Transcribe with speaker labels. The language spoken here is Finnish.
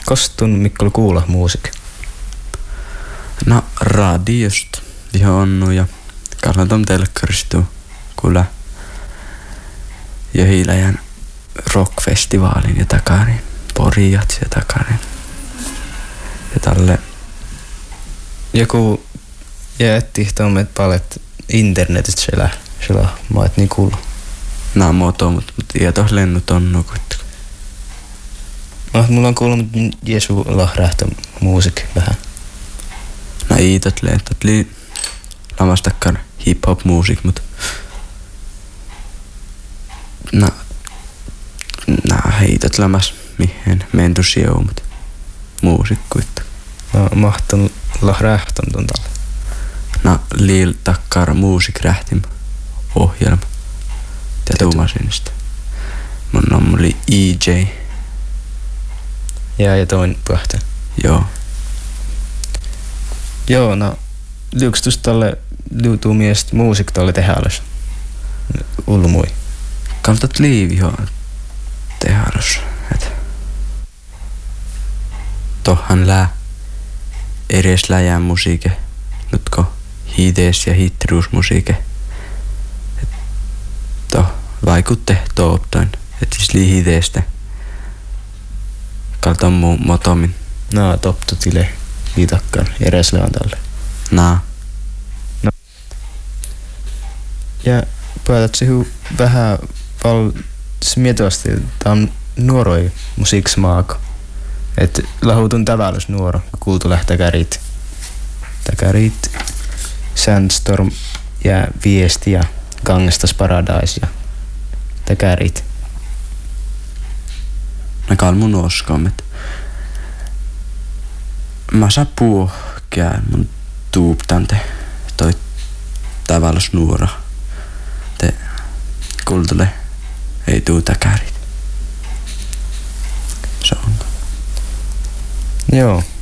Speaker 1: Kostun Mikko kuulla musiikki?
Speaker 2: No radiosta johonnu ja katsotaan telkkarista kuule Johiläjän rockfestivaalin ja takarin, Porijat ja takarin. Ja tälle
Speaker 1: joku jätti tuommoit palet internetit siellä mä et niin kuulla.
Speaker 2: Nää moto, mutta tieto lennut on nukuttu.
Speaker 1: No, mulla on kuullut Jeesu lahrähtä musiikki vähän.
Speaker 2: No iitot lentot lamastakkaan hip-hop musiik, mut nää heitot lämäs mihin mentus jou, mut muusikkuitta.
Speaker 1: No mahtun lahrähtän ton tällä.
Speaker 2: No liil takkar musiikrähtim ohjelma. Ja tuumasinista. Mun oli EJ.
Speaker 1: Ja toin pähtä.
Speaker 2: Joo.
Speaker 1: Joo, no lykstus tälle liutuu mielestä musiikki tälle tehäälös. Ullu mui.
Speaker 2: Kaltat liivi on tehäälös. Tohan lää edes läjän musiike. Nytko hiitees ja hitruusmusiike. Toh vaikutte tooptoin. Et siis liihiteestä. Kaltan muu motomin.
Speaker 1: No toptu tile hiitakkaan. Edes lään tälle.
Speaker 2: Naa.
Speaker 1: No. Ja päätät sihu vähän mietosti, tää on nuoroi musiiksmaako. Et lahutun tävälys nuoro, kuultu lähtäkärit. Täkärit, Sandstorm ja Viesti ja Gangstas Paradise ja täkärit.
Speaker 2: Mä kaal mun oskamet. Mä saa puhkää mun tuuptante toi tävälys nuora. Te kultule ei tuu täkärit. Se on.
Speaker 1: Joo.